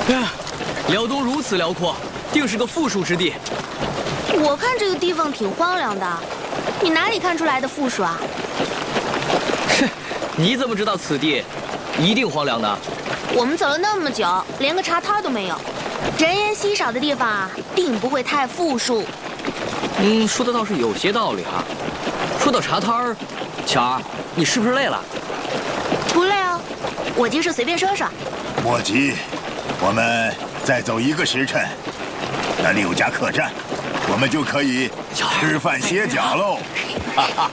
辽东如此辽阔，定是个富庶之地。 我看这个地方挺荒凉的，你哪里看出来的富庶啊？ 哼，你怎么知道此地一定荒凉呢？ 我们走了那么久，连个茶摊都没有，人烟稀少的地方啊，定不会太富庶。 说的倒是有些道理啊。说到茶摊儿，巧儿，你是不是累了？ 不累哦，我就是随便说说。 莫急，我们再走1个时辰，那里有家客栈，我们就可以吃饭歇脚喽。哈哈。